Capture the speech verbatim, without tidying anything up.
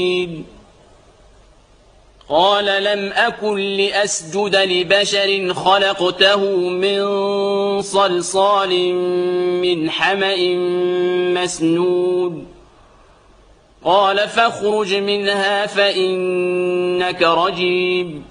قال لم أكن لأسجد لبشر خلقته من صلصال من حمأ مسنود قال فاخرج منها فإنك رجيم